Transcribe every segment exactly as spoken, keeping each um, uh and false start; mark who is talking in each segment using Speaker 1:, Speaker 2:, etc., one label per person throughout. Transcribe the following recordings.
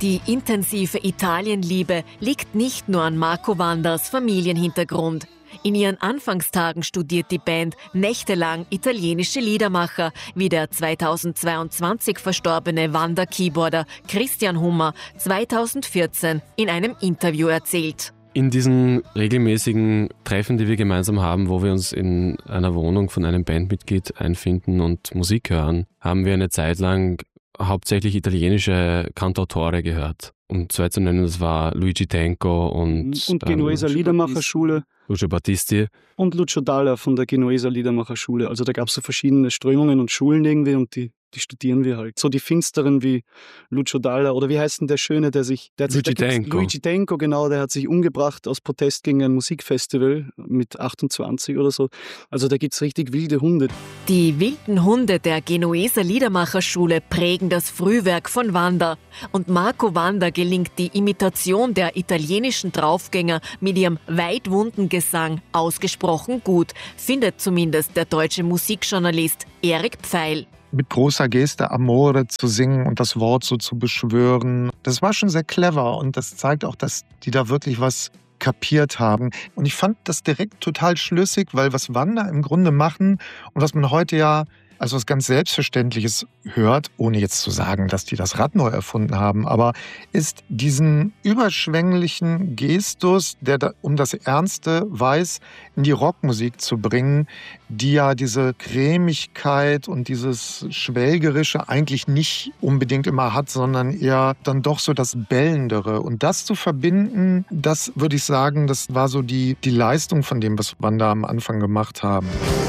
Speaker 1: Die intensive Italienliebe liegt nicht nur an Marco Wanders Familienhintergrund. In ihren Anfangstagen studiert die Band nächtelang italienische Liedermacher, wie der zweitausendzweiundzwanzig verstorbene Wander-Keyboarder Christian Hummer zweitausendvierzehn in einem Interview erzählt.
Speaker 2: In diesen regelmäßigen Treffen, die wir gemeinsam haben, wo wir uns in einer Wohnung von einem Bandmitglied einfinden und Musik hören, haben wir eine Zeit lang hauptsächlich italienische Cantautore gehört. Um zwei zu nennen, das war Luigi Tenco und...
Speaker 3: Und Genueser ähm, Liedermacherschule.
Speaker 2: Lucio Battisti.
Speaker 3: Und Lucio Dalla von der Genueser Liedermacherschule. Also da gab es so verschiedene Strömungen und Schulen irgendwie und die, die studieren wir halt. So die finsteren wie Lucio Dalla oder wie heißt denn der Schöne, der sich... Der hat
Speaker 2: Luigi
Speaker 3: sich,
Speaker 2: Tenco.
Speaker 3: Luigi Tenco, genau, der hat sich umgebracht aus Protest gegen ein Musikfestival mit achtundzwanzig oder so. Also da gibt's richtig wilde Hunde.
Speaker 1: Die wilden Hunde der Genueser Liedermacherschule prägen das Frühwerk von Wander. Und Marco Wander gelingt die Imitation der italienischen Draufgänger mit ihrem weitwunden Gesang ausgesprochen gut, findet zumindest der deutsche Musikjournalist Erik Pfeil.
Speaker 4: Mit großer Geste Amore zu singen und das Wort so zu beschwören. Das war schon sehr clever und das zeigt auch, dass die da wirklich was kapiert haben. Und ich fand das direkt total schlüssig, weil was Wander im Grunde machen und was man heute ja als was ganz Selbstverständliches hört, ohne jetzt zu sagen, dass die das Rad neu erfunden haben, aber ist diesen überschwänglichen Gestus, der da, um das Ernste weiß, in die Rockmusik zu bringen, die ja diese Cremigkeit und dieses Schwelgerische eigentlich nicht unbedingt immer hat, sondern eher dann doch so das Bellendere. Und das zu verbinden, das würde ich sagen, das war so die, die Leistung von dem, was Wander am Anfang gemacht haben.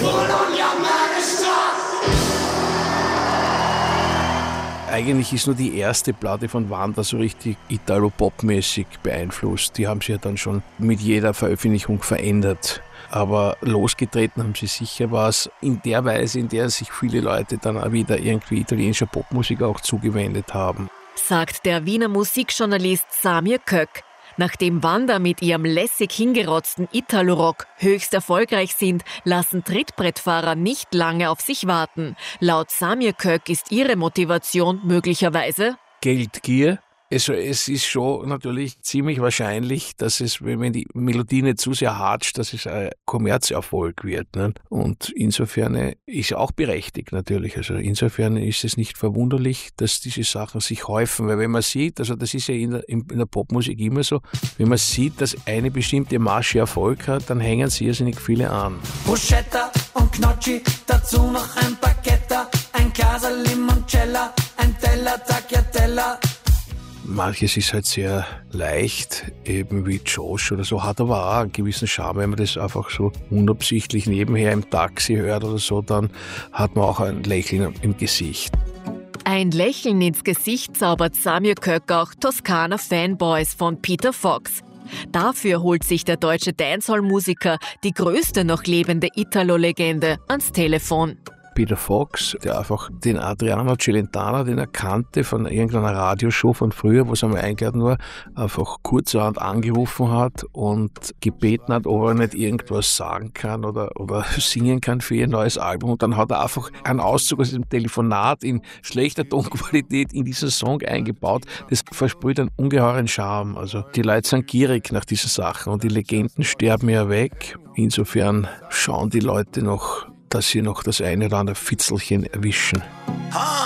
Speaker 5: Eigentlich ist nur die erste Platte von Wander so richtig Italo-Pop-mäßig beeinflusst. Die haben sich ja dann schon mit jeder Veröffentlichung verändert. Aber losgetreten haben sie sicher was in der Weise, in der sich viele Leute dann auch wieder irgendwie italienischer Popmusik auch zugewendet haben.
Speaker 1: Sagt der Wiener Musikjournalist Samir Kök. Nachdem Wander mit ihrem lässig hingerotzten Italo-Rock höchst erfolgreich sind, lassen Trittbrettfahrer nicht lange auf sich warten. Laut Samir Kök ist ihre Motivation möglicherweise
Speaker 5: Geldgier. Also es ist schon natürlich ziemlich wahrscheinlich, dass es, wenn die Melodie nicht zu sehr hatscht, dass es ein Kommerzerfolg wird. Ne? Und insofern ist auch berechtigt natürlich. Also insofern ist es nicht verwunderlich, dass diese Sachen sich häufen. Weil wenn man sieht, also das ist ja in der, in der Popmusik immer so, wenn man sieht, dass eine bestimmte Masche Erfolg hat, dann hängen sie irrsinnig viele an.
Speaker 6: Bruschetta und Gnocchi, dazu noch ein Baguette, ein Glas Limoncello, ein Teller Tagliatella.
Speaker 5: Manches ist halt sehr leicht, eben wie Josh oder so, hat aber auch einen gewissen Charme. Wenn man das einfach so unabsichtlich nebenher im Taxi hört oder so, dann hat man auch ein Lächeln im Gesicht.
Speaker 1: Ein Lächeln ins Gesicht zaubert Samir Kök auch Toskana Fanboys von Peter Fox. Dafür holt sich der deutsche Dancehall-Musiker die größte noch lebende Italo-Legende ans Telefon.
Speaker 5: Peter Fox, der einfach den Adriano Celentano, den er kannte von irgendeiner Radioshow von früher, wo es einmal eingeladen war, einfach kurzerhand angerufen hat und gebeten hat, ob er nicht irgendwas sagen kann oder, oder singen kann für ihr neues Album. Und dann hat er einfach einen Auszug aus dem Telefonat in schlechter Tonqualität in diesen Song eingebaut. Das versprüht einen ungeheuren Charme. Also die Leute sind gierig nach diesen Sachen und die Legenden sterben ja weg. Insofern schauen die Leute noch, dass sie noch das eine oder andere Fitzelchen erwischen.